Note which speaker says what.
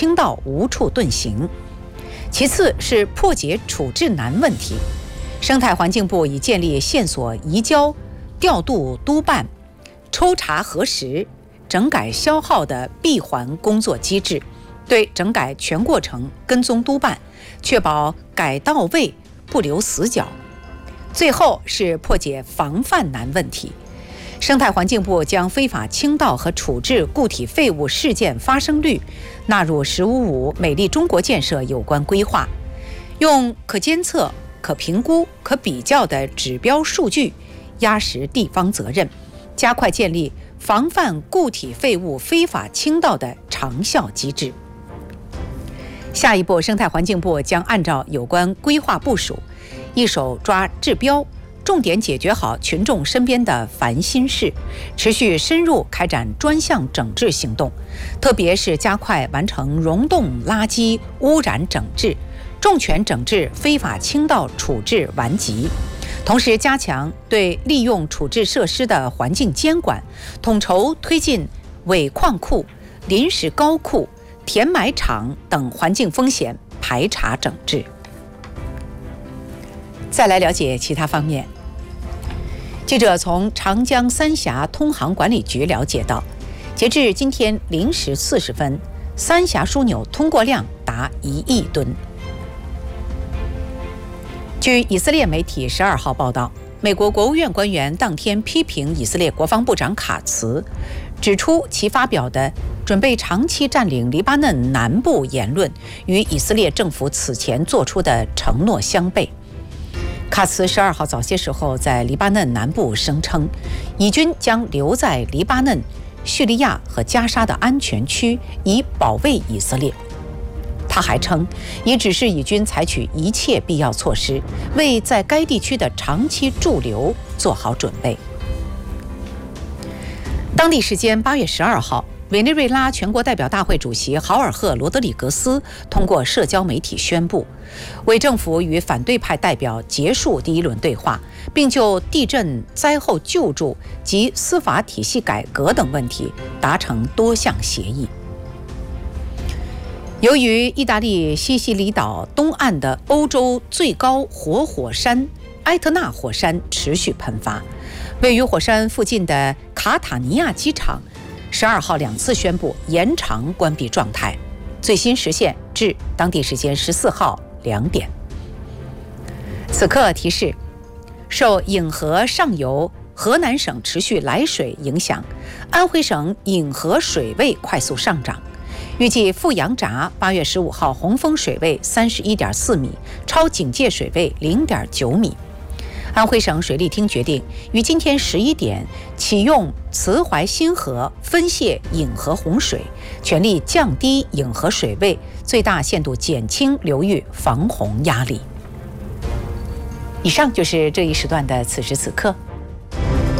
Speaker 1: 倾倒，无处遁形。其次是破解处置难问题，生态环境部已建立线索移交、调度督办、抽查核实、整改消耗的闭环工作机制，对整改全过程跟踪督办，确保改到位，不留死角。最后是破解防范难问题，生态环境部将非法倾倒和处置固体废物事件发生率纳入“15+5”美丽中国建设有关规划，用可监测、可评估、可比较的指标数据压实地方责任，加快建立防范固体废物非法倾倒的长效机制。下一步，生态环境部将按照有关规划部署，一手抓治标，重点解决好群众身边的烦心事，持续深入开展专项整治行动，特别是加快完成溶洞垃圾污染整治，重拳整治非法倾倒处置顽疾，同时加强对利用处置设施的环境监管，统筹推进尾矿库、临时高库、填埋场等环境风险排查整治。再来了解其他方面。记者从长江三峡通航管理局了解到，截至今天0时40分，三峡枢纽通过量达1亿吨。据以色列媒体12号报道，美国国务院官员当天批评以色列国防部长卡茨，指出其发表的准备长期占领黎巴嫩南部言论与以色列政府此前做出的承诺相悖。卡茨12号早些时候在黎巴嫩南部声称，以军将留在黎巴嫩、叙利亚和加沙的安全区，以保卫以色列。他还称，已指示以军采取一切必要措施，为在该地区的长期驻留做好准备。当地时间8月12号，委内瑞拉全国代表大会主席豪尔赫·罗德里格斯通过社交媒体宣布，为政府与反对派代表结束第一轮对话，并就地震灾后救助及司法体系改革等问题达成多项协议。由于意大利西西里岛东岸的欧洲最高活火山埃特纳火山持续喷发，位于火山附近的卡塔尼亚机场12号2次宣布延长关闭状态，最新时限至当地时间14号2点。此刻提示，受引河上游河南省持续来水影响，安徽省引河水位快速上涨，预计富阳闸8月15号洪峰水位31.4米，超警戒水位0.9米。安徽省水利厅决定于今天11点启用慈淮新河分泄引河洪水，全力降低引河水位，最大限度减轻流域防洪压力。以上就是这一时段的此时此刻。